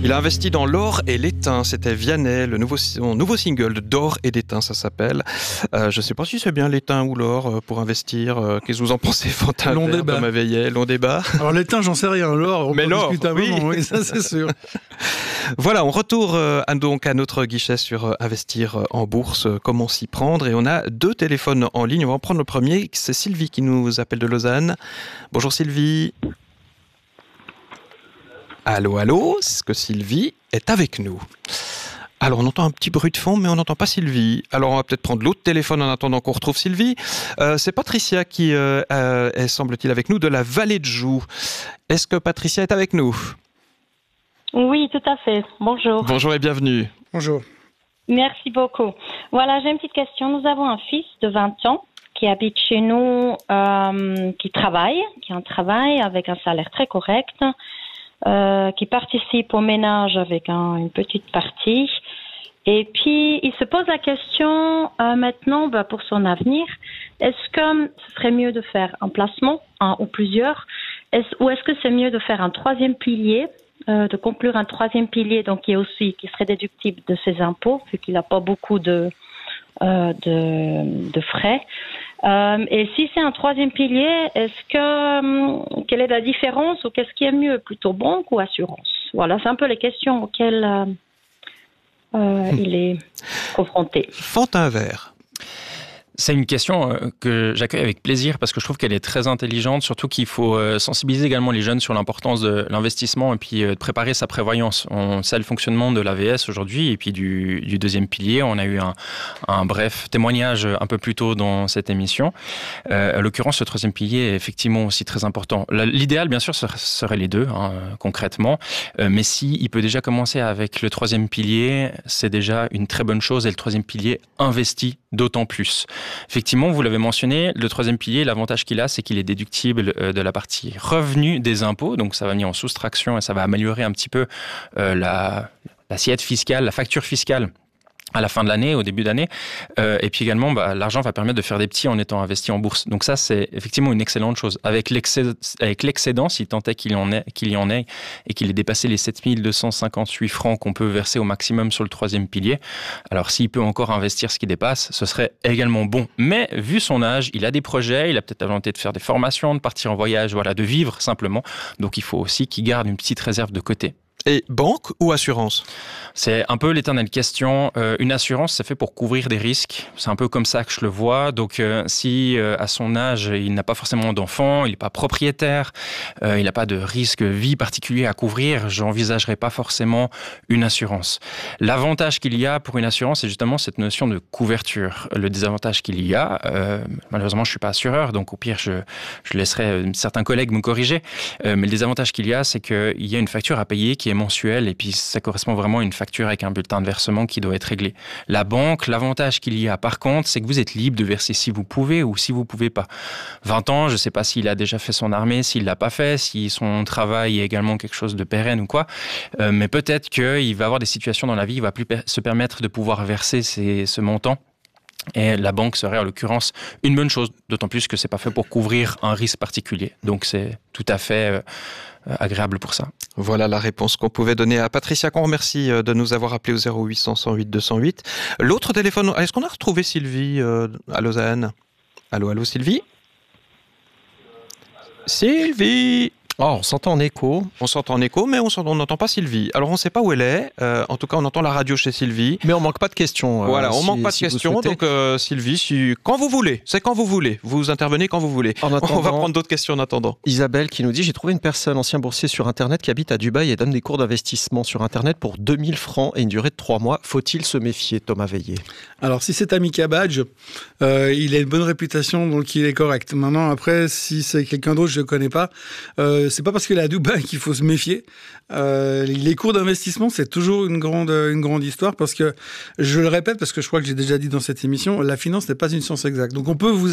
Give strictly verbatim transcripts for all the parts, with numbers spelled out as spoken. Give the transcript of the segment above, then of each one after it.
Il a investi dans l'or et l'étain. C'était Vianney, le nouveau, son nouveau single d'or et d'étain, ça s'appelle. Euh, je ne sais pas si c'est bien l'étain ou l'or pour investir. Euh, qu'est-ce que vous en pensez, Fantin? Long débat. Thomas Veillet, long débat. Alors l'étain, j'en sais rien. L'or, on Mais peut l'or, discuter un oui. moment, oui, ça c'est sûr. Voilà, on retourne euh, donc à notre guichet sur euh, investir en bourse, euh, comment s'y prendre. Et on a deux téléphones en ligne. On va en prendre le premier. C'est Sylvie qui nous appelle de Lausanne. Bonjour Sylvie. Allô, allô, est-ce que Sylvie est avec nous? Alors, on entend un petit bruit de fond, mais on n'entend pas Sylvie. Alors, on va peut-être prendre l'autre téléphone en attendant qu'on retrouve Sylvie. Euh, c'est Patricia qui euh, euh, est, semble-t-il, avec nous de la Vallée de Joux. Est-ce que Patricia est avec nous? Oui, tout à fait. Bonjour. Bonjour et bienvenue. Bonjour. Merci beaucoup. Voilà, j'ai une petite question. Nous avons un fils de vingt ans qui habite chez nous, euh, qui travaille, qui a un travail avec un salaire très correct. Euh, qui participe au ménage avec un, une petite partie. Et puis, il se pose la question euh, maintenant bah, pour son avenir, est-ce que ce serait mieux de faire un placement, un ou plusieurs, est-ce, ou est-ce que c'est mieux de faire un troisième pilier, euh, de conclure un troisième pilier donc qui est aussi qui serait déductible de ses impôts, vu qu'il n'a pas beaucoup de, euh, de, de frais. Euh, et si c'est un troisième pilier, est-ce que quelle est la différence ou qu'est-ce qui est mieux, plutôt banque ou assurance? Voilà, c'est un peu les questions auxquelles euh, euh, il est confronté. Fantin Vert. C'est une question que j'accueille avec plaisir parce que je trouve qu'elle est très intelligente, surtout qu'il faut sensibiliser également les jeunes sur l'importance de l'investissement et puis de préparer sa prévoyance. On sait le fonctionnement de l'A V S aujourd'hui et puis du, du deuxième pilier. On a eu un, un bref témoignage un peu plus tôt dans cette émission. Euh, à l'occurrence, le troisième pilier est effectivement aussi très important. L'idéal, bien sûr, serait les deux, hein, concrètement. Euh, mais si il peut déjà commencer avec le troisième pilier, c'est déjà une très bonne chose et le troisième pilier investit d'autant plus. Effectivement, vous l'avez mentionné, le troisième pilier, l'avantage qu'il a, c'est qu'il est déductible de la partie revenu des impôts. Donc, ça va venir en soustraction et ça va améliorer un petit peu euh, la, l'assiette fiscale, la facture fiscale à la fin de l'année, au début d'année. Euh, et puis également, bah, l'argent va permettre de faire des petits en étant investi en bourse. Donc ça, c'est effectivement une excellente chose. Avec, l'excédent, avec l'excédent, s'il tentait qu'il, en ait, qu'il y en ait et qu'il ait dépassé les sept mille deux cent cinquante-huit francs qu'on peut verser au maximum sur le troisième pilier, alors s'il peut encore investir ce qui dépasse, ce serait également bon. Mais vu son âge, il a des projets, il a peut-être la volonté de faire des formations, de partir en voyage, voilà, de vivre simplement. Donc il faut aussi qu'il garde une petite réserve de côté. Et banque ou assurance? C'est un peu l'éternelle question. Euh, une assurance, c'est fait pour couvrir des risques. C'est un peu comme ça que je le vois. Donc, euh, si euh, à son âge, il n'a pas forcément d'enfant, il n'est pas propriétaire, euh, il n'a pas de risque vie particulier à couvrir, je n'envisagerais pas forcément une assurance. L'avantage qu'il y a pour une assurance, c'est justement cette notion de couverture. Le désavantage qu'il y a, euh, malheureusement, je ne suis pas assureur, donc au pire, je, je laisserai certains collègues me corriger. Euh, mais le désavantage qu'il y a, c'est qu'il y a une facture à payer qui est mensuelle et puis ça correspond vraiment à une facture avec un bulletin de versement qui doit être réglé. La banque, l'avantage qu'il y a par contre, c'est que vous êtes libre de verser si vous pouvez ou si vous pouvez pas. vingt ans, je ne sais pas s'il a déjà fait son armée, s'il l'a pas fait, si son travail est également quelque chose de pérenne ou quoi, euh, mais peut-être qu'il va avoir des situations dans la vie, il va plus per- se permettre de pouvoir verser ces, ce montant. Et la banque serait en l'occurrence une bonne chose, d'autant plus que c'est pas fait pour couvrir un risque particulier. Donc c'est tout à fait euh, agréable pour ça. Voilà la réponse qu'on pouvait donner à Patricia, qu'on remercie de nous avoir appelé au zéro huit cent, cent huit, deux cent huit. L'autre téléphone, est-ce qu'on a retrouvé Sylvie euh, à Lausanne? Allô, allô Sylvie? Sylvie? Oh, on s'entend en écho. On s'entend en écho, mais on n'entend pas Sylvie. Alors, on ne sait pas où elle est. Euh, en tout cas, on entend la radio chez Sylvie. Mais on manque pas de questions. Euh, voilà, on si, manque pas de si questions. Donc, euh, Sylvie, si, quand vous voulez, c'est quand vous voulez. Vous intervenez quand vous voulez. En attendant, on va prendre d'autres questions en attendant. Isabelle qui nous dit, j'ai trouvé une personne, ancien boursier sur Internet, qui habite à Dubaï et donne des cours d'investissement sur Internet pour deux mille francs et une durée de trois mois. Faut-il se méfier, Thomas Veillet? Alors, si c'est Amika Badge, euh, il a une bonne réputation, donc il est correct. Maintenant, après, si c'est quelqu'un d'autre, je ne connais pas, euh, c'est pas parce qu'il est à Dubaï qu'il faut se méfier. Euh, les cours d'investissement, c'est toujours une grande, une grande histoire parce que, je le répète, parce que je crois que j'ai déjà dit dans cette émission, la finance n'est pas une science exacte. Donc, on peut vous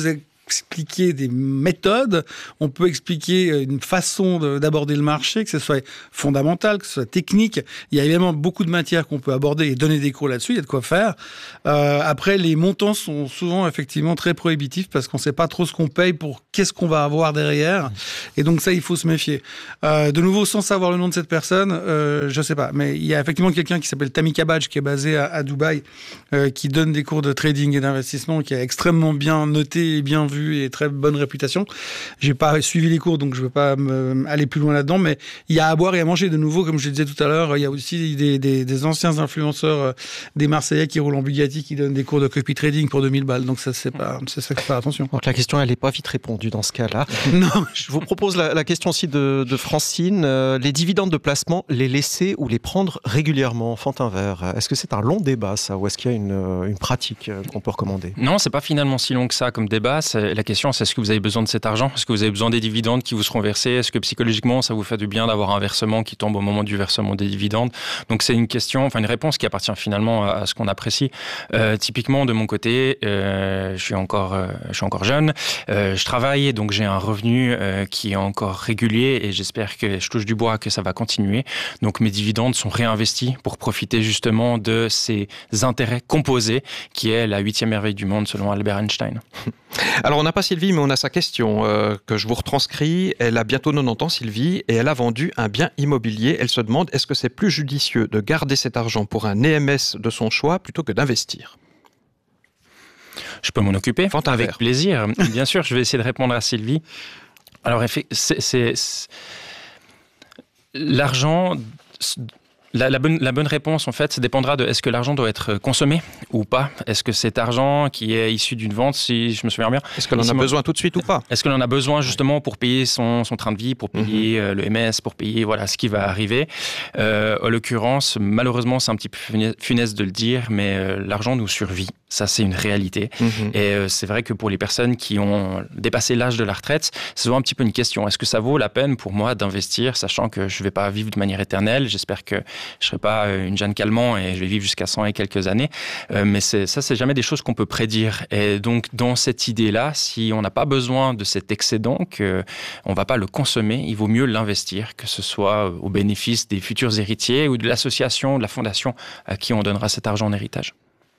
expliquer des méthodes, on peut expliquer une façon de, d'aborder le marché, que ce soit fondamental, que ce soit technique. Il y a évidemment beaucoup de matières qu'on peut aborder et donner des cours là-dessus, il y a de quoi faire. Euh, après, les montants sont souvent effectivement très prohibitifs parce qu'on ne sait pas trop ce qu'on paye pour qu'est-ce qu'on va avoir derrière. Et donc ça, il faut se méfier. Euh, de nouveau, sans savoir le nom de cette personne, euh, je ne sais pas. Mais il y a effectivement quelqu'un qui s'appelle Tammy Kabaj, qui est basé à, à Dubaï, euh, qui donne des cours de trading et d'investissement, qui est extrêmement bien noté et bien vu et très bonne réputation. J'ai pas suivi les cours, donc je ne veux pas me, aller plus loin là-dedans, mais il y a à boire et à manger. De nouveau, comme je le disais tout à l'heure, il y a aussi des, des, des anciens influenceurs, euh, des Marseillais qui roulent en Bugatti, qui donnent des cours de copy trading pour deux mille balles. Donc ça, c'est pas, c'est ça qu'il faut faire attention. Donc la question, elle n'est pas vite répondue dans ce cas-là. Non. Je vous propose la, la question aussi de, de Francine. Euh, les dividendes de placement, les laisser ou les prendre régulièrement, Fantin Vert, est-ce que c'est un long débat, ça, ou est-ce qu'il y a une, une pratique qu'on peut recommander? Non, c'est pas finalement si long que ça comme débat. C'est, la question, c'est est-ce que vous avez besoin de cet argent? Est-ce que vous avez besoin des dividendes qui vous seront versés? Est-ce que psychologiquement, ça vous fait du bien d'avoir un versement qui tombe au moment du versement des dividendes? Donc c'est une question, enfin une réponse qui appartient finalement à, à ce qu'on apprécie. Euh, typiquement, de mon côté, euh, je suis encore, euh, je suis encore jeune, euh, je travaille, donc j'ai un revenu euh, qui est encore régulier et j'espère que je touche du bois que ça va continuer. Donc mes dividendes sont réinvestis pour profiter justement de ces intérêts composés qui est la huitième merveille du monde selon Albert Einstein. Alors on n'a pas Sylvie, mais on a sa question euh, que je vous retranscris. Elle a bientôt quatre-vingt-dix ans, Sylvie, et elle a vendu un bien immobilier. Elle se demande, est-ce que c'est plus judicieux de garder cet argent pour un E M S de son choix plutôt que d'investir? Je peux m'en occuper Fantin avec Vert. plaisir. Bien sûr, je vais essayer de répondre à Sylvie. Alors, c'est, c'est, c'est... l'argent... La, la, bonne, la bonne réponse, en fait, ça dépendra de est-ce que l'argent doit être consommé ou pas. Est-ce que cet argent qui est issu d'une vente, si je me souviens bien... Est-ce que l'on en a besoin tout de suite ou pas? Est-ce que l'on en a besoin justement pour payer son, son train de vie, pour payer mm-hmm. le M S, pour payer voilà, ce qui va arriver? euh, En l'occurrence, malheureusement, c'est un petit peu funeste de le dire, mais euh, l'argent nous survit. Ça, c'est une réalité. Mmh. Et euh, c'est vrai que pour les personnes qui ont dépassé l'âge de la retraite, c'est souvent un petit peu une question. Est-ce que ça vaut la peine pour moi d'investir, sachant que je ne vais pas vivre de manière éternelle? J'espère que je ne serai pas une Jeanne Calment et je vais vivre jusqu'à cent et quelques années. Euh, mais c'est, ça, c'est jamais des choses qu'on peut prédire. Et donc, dans cette idée-là, si on n'a pas besoin de cet excédent, qu'on ne va pas le consommer, il vaut mieux l'investir, que ce soit au bénéfice des futurs héritiers ou de l'association, de la fondation à qui on donnera cet argent en héritage.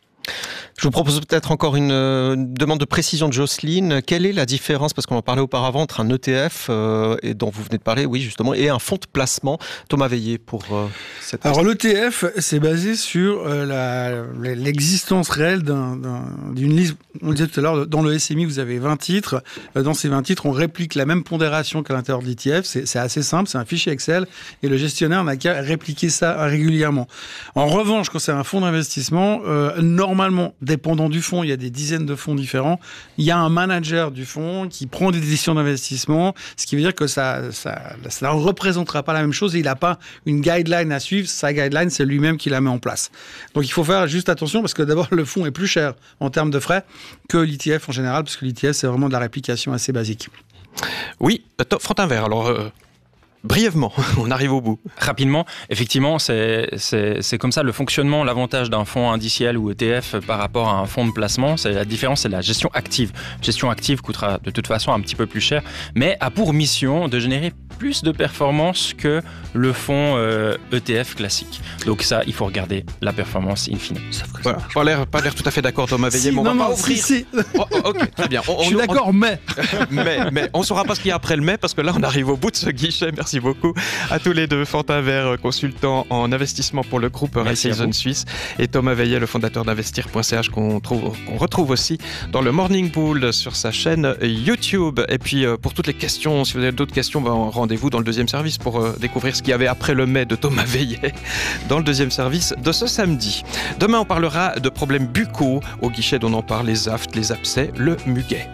Je vous propose peut-être encore une, une demande de précision de Jocelyne. Quelle est la différence, parce qu'on en parlait auparavant, entre un E T F, euh, et dont vous venez de parler, oui justement, et un fonds de placement? Thomas Veillé pour euh, cette Alors l'E T F, c'est basé sur euh, la, l'existence réelle d'un, d'un, d'une liste. On le disait tout à l'heure, dans le S M I, vous avez vingt titres. Dans ces vingt titres, on réplique la même pondération qu'à l'intérieur de l'E T F. C'est, c'est assez simple, c'est un fichier Excel, et le gestionnaire n'a qu'à répliquer ça régulièrement. En revanche, quand c'est un fonds d'investissement, euh, normalement, dépendant du fonds, il y a des dizaines de fonds différents. Il y a un manager du fonds qui prend des décisions d'investissement, ce qui veut dire que ça, ça, ça ne représentera pas la même chose et il n'a pas une guideline à suivre. Sa guideline, c'est lui-même qui la met en place. Donc il faut faire juste attention parce que d'abord, le fonds est plus cher en termes de frais que l'E T F en général, parce que l'E T F, c'est vraiment de la réplication assez basique. Oui, Fantin Vert, alors... Euh... Brièvement, on arrive au bout. Rapidement, effectivement, c'est, c'est, c'est comme ça le fonctionnement, l'avantage d'un fonds indiciel ou E T F par rapport à un fonds de placement. C'est la différence, c'est la gestion active. Gestion active coûtera de toute façon un petit peu plus cher, mais a pour mission de générer plus de performance que le fonds euh, E T F classique. Donc ça, il faut regarder la performance in fine. Voilà. Pas l'air, pas l'air tout à fait d'accord, Thomas Veillé, si, mais on non, va non, pas ouvrir. Si, si. Oh, oh, ok, très bien. On, Je suis on, d'accord, on... mais... mais... Mais on ne saura pas ce qu'il y a après le mais, parce que là, on arrive au bout de ce guichet. Merci beaucoup à tous les deux. Fantin Vert, consultant en investissement pour le groupe Raiffeisen Suisse, et Thomas Veillé, le fondateur d'investir point c h, qu'on, trouve, qu'on retrouve aussi dans le Morning Bull sur sa chaîne YouTube. Et puis, pour toutes les questions, si vous avez d'autres questions, ben, rendez-vous dans le deuxième service pour euh, découvrir ce qu'il y avait après le mai de Thomas Veillé dans le deuxième service de ce samedi. Demain, on parlera de problèmes buccaux au guichet dont on en parle, les aftes, les abcès, le muguet.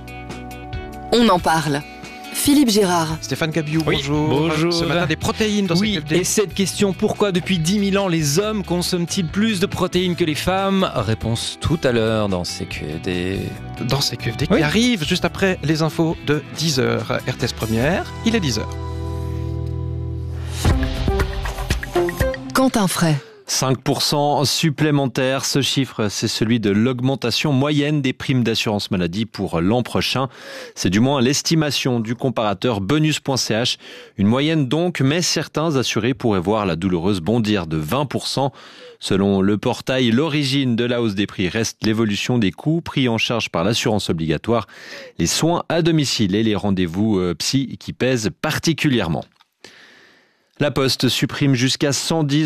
On en parle. Philippe Gérard. Stéphane Gabiou, oui, bonjour. Bonjour. Ce matin, des protéines dans oui, C Q F D. Et cette question, pourquoi depuis dix mille ans les hommes consomment-ils plus de protéines que les femmes? Réponse tout à l'heure dans C Q F D. Dans C Q F D oui. qui arrive juste après les infos de dix heures. R T S Première, il est dix heures. Quentin Fray. cinq pour cent supplémentaires, ce chiffre, c'est celui de l'augmentation moyenne des primes d'assurance maladie pour l'an prochain. C'est du moins l'estimation du comparateur bonus point c h. Une moyenne donc, mais certains assurés pourraient voir la douloureuse bondir de vingt pour cent. Selon le portail, l'origine de la hausse des prix reste l'évolution des coûts pris en charge par l'assurance obligatoire, les soins à domicile et les rendez-vous psy qui pèsent particulièrement. La Poste supprime jusqu'à cent dix